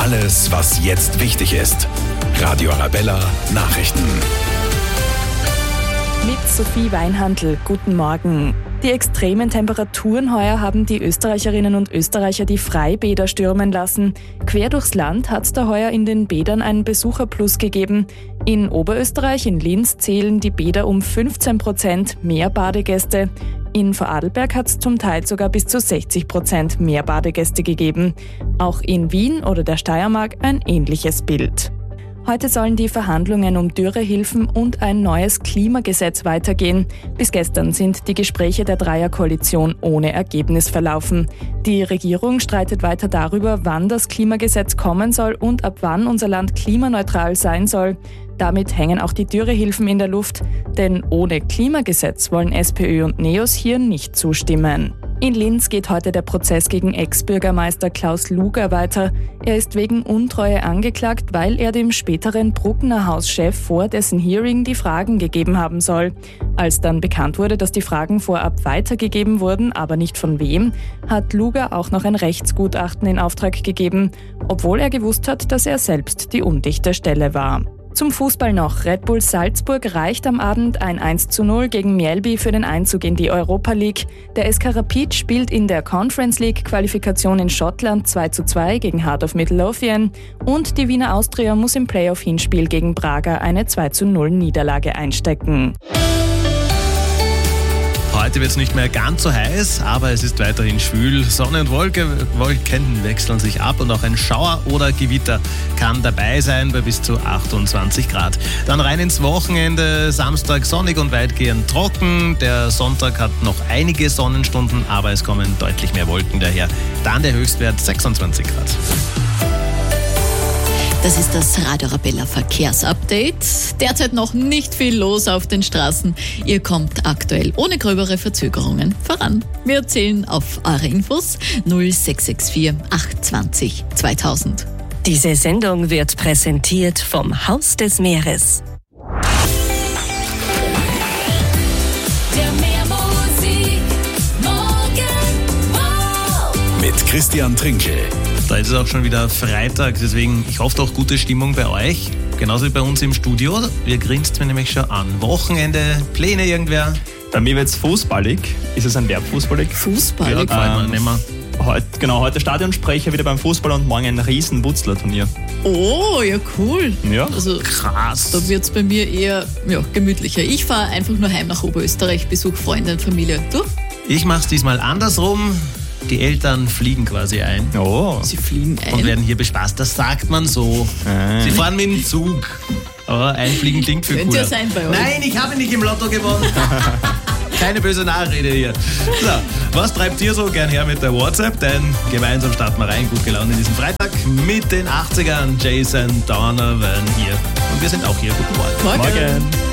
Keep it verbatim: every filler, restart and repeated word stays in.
Alles, was jetzt wichtig ist. Radio Arabella Nachrichten. Mit Sophie Weinhandl, guten Morgen. Die extremen Temperaturen heuer haben die Österreicherinnen und Österreicher die Freibäder stürmen lassen. Quer durchs Land hat es da heuer in den Bädern einen Besucherplus gegeben. In Oberösterreich, in Linz, zählen die Bäder um fünfzehn Prozent mehr Badegäste. In Vorarlberg hat es zum Teil sogar bis zu sechzig Prozent mehr Badegäste gegeben. Auch in Wien oder der Steiermark ein ähnliches Bild. Heute sollen die Verhandlungen um Dürrehilfen und ein neues Klimagesetz weitergehen. Bis gestern sind die Gespräche der Dreierkoalition ohne Ergebnis verlaufen. Die Regierung streitet weiter darüber, wann das Klimagesetz kommen soll und ab wann unser Land klimaneutral sein soll. Damit hängen auch die Dürrehilfen in der Luft, denn ohne Klimagesetz wollen SPÖ und NEOS hier nicht zustimmen. In Linz geht heute der Prozess gegen Ex-Bürgermeister Klaus Luger weiter. Er ist wegen Untreue angeklagt, weil er dem späteren Bruckner Hauschef vor dessen Hearing die Fragen gegeben haben soll. Als dann bekannt wurde, dass die Fragen vorab weitergegeben wurden, aber nicht von wem, hat Luger auch noch ein Rechtsgutachten in Auftrag gegeben, obwohl er gewusst hat, dass er selbst die undichte Stelle war. Zum Fußball noch. Red Bull Salzburg reicht am Abend ein eins zu null gegen Mjällby für den Einzug in die Europa League. Der S K Rapid spielt in der Conference League Qualifikation in Schottland zwei zu zwei gegen Heart of Midlothian und die Wiener Austria muss im Playoff-Hinspiel gegen Braga eine zwei zu null Niederlage einstecken. Heute wird es nicht mehr ganz so heiß, aber es ist weiterhin schwül. Sonne und Wolke, Wolken wechseln sich ab und auch ein Schauer oder Gewitter kann dabei sein bei bis zu achtundzwanzig Grad. Dann rein ins Wochenende, Samstag sonnig und weitgehend trocken. Der Sonntag hat noch einige Sonnenstunden, aber es kommen deutlich mehr Wolken daher. Dann der Höchstwert sechsundzwanzig Grad. Das ist das Radio Arabella Verkehrsupdate. Derzeit noch nicht viel los auf den Straßen. Ihr kommt aktuell ohne gröbere Verzögerungen voran. Wir erzählen auf eure Infos null sechs sechs vier acht zwei null zweitausend. Diese Sendung wird präsentiert vom Haus des Meeres. Der Meermusik Morgen Wow. Mit Christian Trinkel. Da ist es auch schon wieder Freitag, deswegen ich hoffe auch gute Stimmung bei euch. Genauso wie bei uns im Studio. Wir grinst mir nämlich schon an. Wochenende, Pläne irgendwer? Bei mir wird es fußballig. Ist es ein Verb, fußballig? Fußballig? Ja, gefällt mir, Ähm, nehmen wir. Heute, genau, heute Stadionsprecher wieder beim Fußball und morgen ein riesen Wutzler-Turnier. Oh, ja cool. Ja. Also Krass. da wird es bei mir eher ja, gemütlicher. Ich fahre einfach nur heim nach Oberösterreich, besuche Freunde und Familie. Du? Ich mach's diesmal andersrum. Die Eltern fliegen quasi ein Oh. Sie fliegen ein. und werden hier bespaßt. Das sagt man so. Äh. Sie fahren mit dem Zug. Aber einfliegen klingt viel Könnte cooler. ja sein bei euch. Nein, ich habe nicht im Lotto gewonnen. Keine böse Nachrede hier. So, was treibt ihr so? Gern her mit der WhatsApp, denn gemeinsam starten wir rein. Gut gelaunt in diesen Freitag mit den achtzigern. Jason Donovan hier. Und wir sind auch hier. Guten Morgen. Morgen. Morgen.